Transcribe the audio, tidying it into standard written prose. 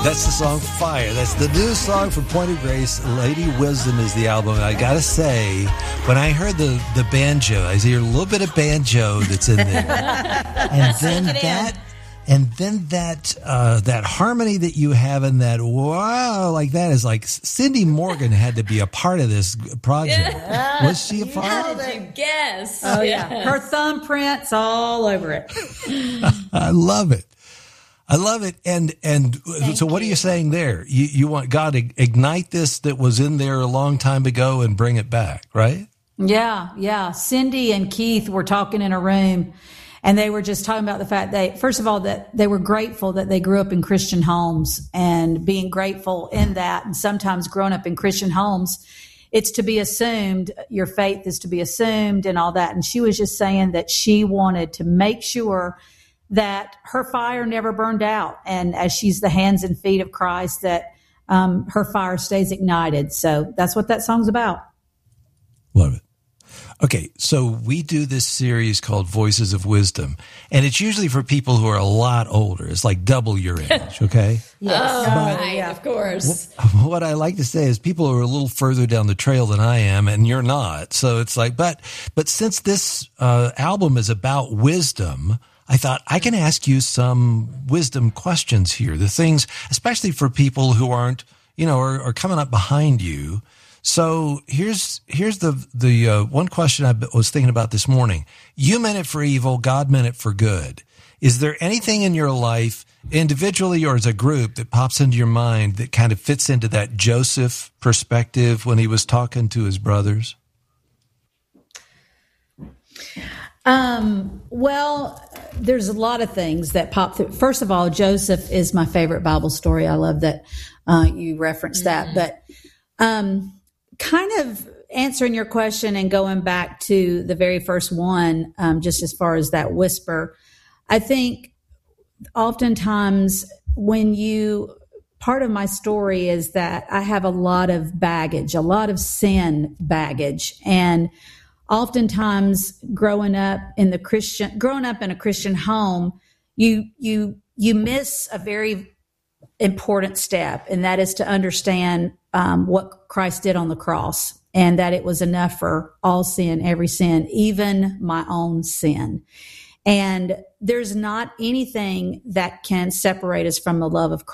That's the song Fire. That's the new song from Point of Grace. Lady Wisdom is the album. I got to say, when I heard the banjo, I hear a little bit of banjo that's in there. And then that harmony that you have in that, wow, like that is like Cindy Morgan had to be a part of this project. Yeah. Was she a part? How did you guess? Oh, yeah. Her thumbprints all over it. I love it. And so what are you saying there? You want God to ignite this that was in there a long time ago and bring it back, right? Yeah. Cindy and Keith were talking in a room, and they were just talking about the fact first of all, that they were grateful that they grew up in Christian homes, and being grateful in that. And sometimes growing up in Christian homes, it's to be assumed, your faith is to be assumed and all that. And she was just saying that she wanted to make sure that her fire never burned out. And as she's the hands and feet of Christ, that her fire stays ignited. So that's what that song's about. Love it. Okay, so we do this series called Voices of Wisdom, and it's usually for people who are a lot older. It's like double your age, okay? Yes. Right, of course. What I like to say is people who are a little further down the trail than I am, and you're not. So it's like, but since this album is about wisdom, I thought I can ask you some wisdom questions here. The things, especially for people who aren't, are coming up behind you. So here's the one question I was thinking about this morning. You meant it for evil. God meant it for good. Is there anything in your life, individually or as a group, that pops into your mind that kind of fits into that Joseph perspective when he was talking to his brothers? Well, there's a lot of things that pop through. First of all, Joseph is my favorite Bible story. I love that you referenced that. But kind of answering your question and going back to the very first one, just as far as that whisper, I think oftentimes part of my story is that I have a lot of baggage, a lot of sin baggage. And oftentimes growing up in a Christian home, you miss a very important step, and that is to understand what Christ did on the cross, and that it was enough for all sin, every sin, even my own sin. And there's not anything that can separate us from the love of Christ.